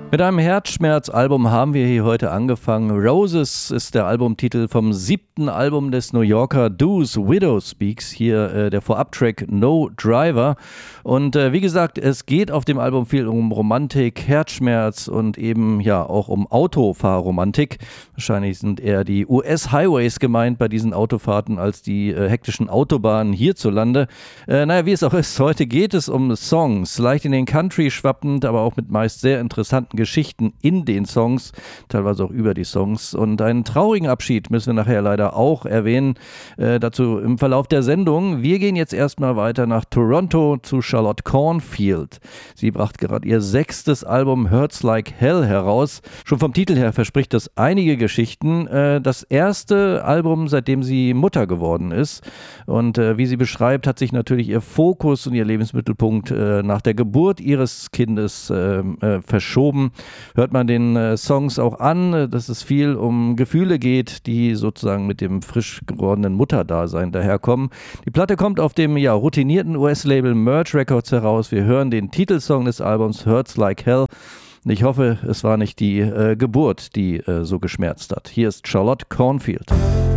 Mit einem Herzschmerzalbum haben wir hier heute angefangen. Roses ist der Albumtitel vom 7. Album des New Yorker Duos Widow Speaks. Hier der Vorabtrack No Driver. Und wie gesagt, es geht auf dem Album viel um Romantik, Herzschmerz und eben ja auch um Autofahrromantik. Wahrscheinlich sind eher die US-Highways gemeint bei diesen Autofahrten als die hektischen Autobahnen hierzulande. Wie es auch ist, heute geht es um Songs. Leicht in den Country schwappend, aber auch mit meist sehr interessanten Geschichten in den Songs, teilweise auch über die Songs. Und einen traurigen Abschied müssen wir nachher leider auch erwähnen, dazu im Verlauf der Sendung. Wir gehen jetzt erstmal weiter nach Toronto zu Charlotte Cornfield. Sie brachte gerade ihr 6. Album Hurts Like Hell heraus. Schon vom Titel her verspricht das einige Geschichten. Das erste Album, seitdem sie Mutter geworden ist. Und wie sie beschreibt, hat sich natürlich ihr Fokus und ihr Lebensmittelpunkt nach der Geburt ihres Kindes verschoben. Hört man den Songs auch an, dass es viel um Gefühle geht, die sozusagen mit dem frisch gewordenen Mutterdasein daherkommen. Die Platte kommt auf dem routinierten US-Label Merge Records heraus. Wir hören den Titelsong des Albums Hurts Like Hell. Ich hoffe, es war nicht die Geburt, die so geschmerzt hat. Hier ist Charlotte Cornfield.